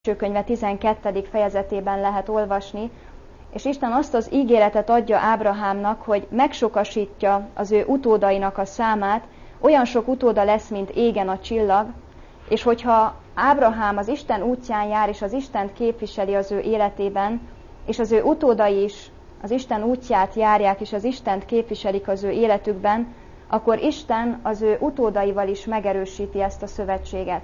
első könyve 12. fejezetében lehet olvasni, és Isten azt az ígéretet adja Ábrahámnak, hogy megsokasítja az ő utódainak a számát, olyan sok utóda lesz, mint égen a csillag, és hogyha Ábrahám az Isten útján jár, és az Istent képviseli az ő életében, és az ő utódai is az Isten útját járják, és az Istent képviselik az ő életükben, akkor Isten az ő utódaival is megerősíti ezt a szövetséget.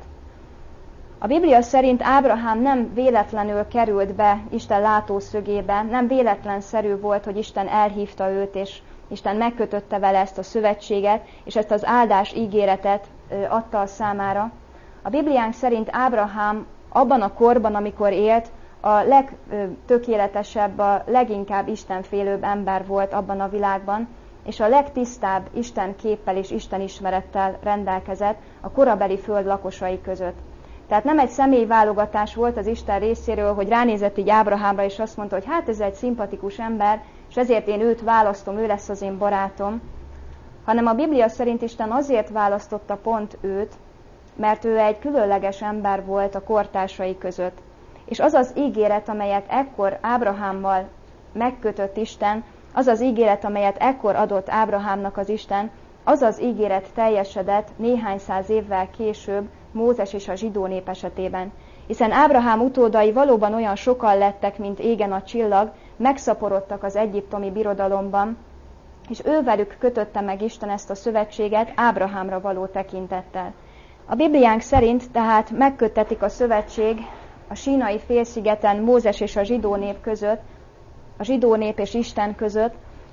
A Biblia szerint Ábrahám nem véletlenül került be Isten látószögébe, nem véletlenszerű volt, hogy Isten elhívta őt, és Isten megkötötte vele ezt a szövetséget, és ezt az áldás ígéretet adta a számára. A Bibliánk szerint Ábrahám abban a korban, amikor élt, a legtökéletesebb, a leginkább istenfélőbb ember volt abban a világban, és a legtisztább Isten képpel és Isten ismerettel rendelkezett a korabeli föld lakosai között. Tehát nem egy személyválogatás volt az Isten részéről, hogy ránézett így Ábrahámra, és azt mondta, hogy hát ez egy szimpatikus ember, és ezért én őt választom, ő lesz az én barátom, hanem a Biblia szerint Isten azért választotta pont őt, mert ő egy különleges ember volt a kortársai között. És az az ígéret, amelyet ekkor Ábrahámmal megkötött Isten, az az ígéret, amelyet ekkor adott Ábrahámnak az Isten, az az ígéret teljesedett néhány száz évvel később Mózes és a zsidó nép esetében. Hiszen Ábrahám utódai valóban olyan sokan lettek, mint égen a csillag, megszaporodtak az egyiptomi birodalomban, és ővelük kötötte meg Isten ezt a szövetséget Ábrahámra való tekintettel. A Bibliánk szerint tehát megköttetik a szövetség a Sínai félszigeten Mózes és a zsidó nép között, a zsidó nép és Isten között,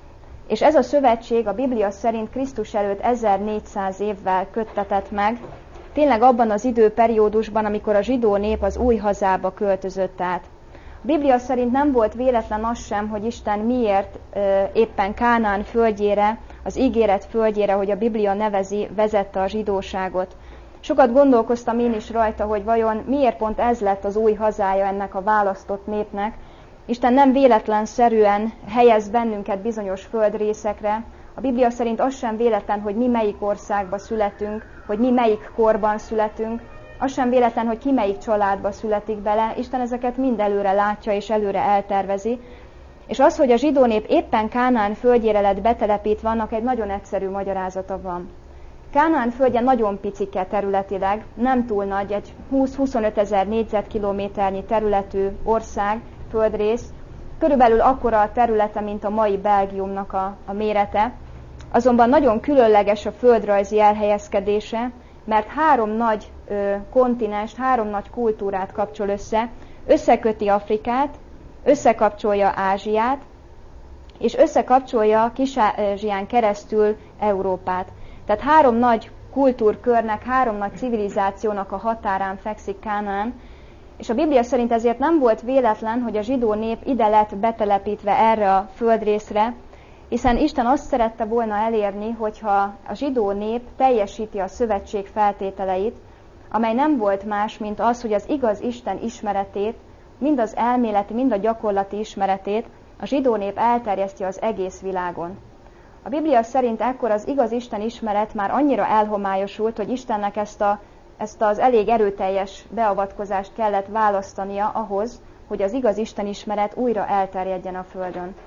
és ez a szövetség a Biblia szerint Krisztus előtt 1400 évvel köttetett meg, tényleg abban az időperiódusban, amikor a zsidó nép az új hazába költözött át. A Biblia szerint nem volt véletlen az sem, hogy Isten miért éppen Kánaán földjére, az ígéret földjére, hogy a Biblia nevezi, vezette a zsidóságot. Sokat gondolkoztam én is rajta, hogy vajon miért pont ez lett az új hazája ennek a választott népnek. Isten nem véletlenszerűen helyez bennünket bizonyos földrészekre. A Biblia szerint az sem véletlen, hogy mi melyik országba születünk, hogy mi melyik korban születünk. Az sem véletlen, hogy ki melyik családba születik bele. Isten ezeket mind előre látja és előre eltervezi. És az, hogy a zsidó nép éppen Kánaán földjére lett betelepítve, annak egy nagyon egyszerű magyarázata van. Kánaán földje nagyon picike területileg, nem túl nagy, egy 20-25 ezer négyzetkilométernyi területű ország, földrész, körülbelül akkora a területe, mint a mai Belgiumnak a mérete, azonban nagyon különleges a földrajzi elhelyezkedése, mert három nagy kontinenst, három nagy kultúrát kapcsol össze, összeköti Afrikát, összekapcsolja Ázsiát, és összekapcsolja Kis-Ázsián keresztül Európát. Tehát három nagy kultúrkörnek, három nagy civilizációnak a határán fekszik Kánaán, és a Biblia szerint ezért nem volt véletlen, hogy a zsidó nép ide lett betelepítve erre a földrészre, hiszen Isten azt szerette volna elérni, hogyha a zsidó nép teljesíti a szövetség feltételeit, amely nem volt más, mint az, hogy az igaz Isten ismeretét, mind az elméleti, mind a gyakorlati ismeretét a zsidó nép elterjeszti az egész világon. A Biblia szerint ekkor az igaz Isten ismeret már annyira elhomályosult, hogy Istennek ezt az elég erőteljes beavatkozást kellett választania ahhoz, hogy az igaz Isten ismeret újra elterjedjen a földön.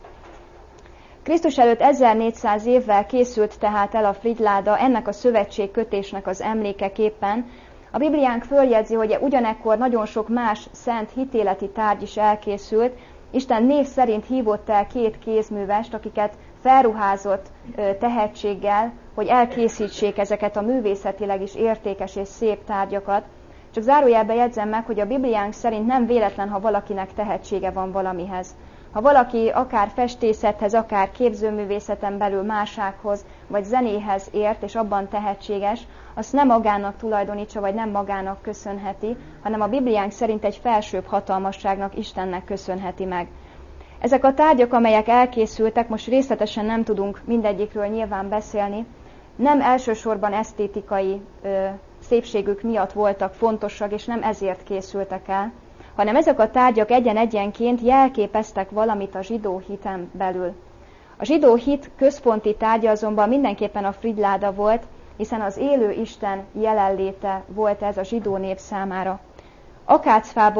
Krisztus előtt 1400 évvel készült tehát el a frigyláda ennek a szövetségkötésnek az emlékeképpen. A Bibliánk följegyzi, hogy ugyanekkor nagyon sok más szent hitéleti tárgy is elkészült. Isten név szerint hívott el 2 kézművest, akiket felruházott tehetséggel, hogy elkészítsék ezeket a művészetileg is értékes és szép tárgyakat. Csak zárójelben jegyzem meg, hogy a Bibliánk szerint nem véletlen, ha valakinek tehetsége van valamihez. Ha valaki akár festészethez, akár képzőművészeten belül másághoz, vagy zenéhez ért, és abban tehetséges, azt nem magának tulajdonítsa, vagy nem magának köszönheti, hanem a Bibliánk szerint egy felsőbb hatalmasságnak, Istennek köszönheti meg. Ezek a tárgyak, amelyek elkészültek, most részletesen nem tudunk mindegyikről nyilván beszélni, nem elsősorban esztétikai szépségük miatt voltak fontosak, és nem ezért készültek el, hanem ezek a tárgyak egyen-egyenként jelképeztek valamit a zsidó hiten belül. A zsidó hit központi tárgya azonban mindenképpen a frigyláda volt, hiszen az élő Isten jelenléte volt ez a zsidó nép számára. akácfából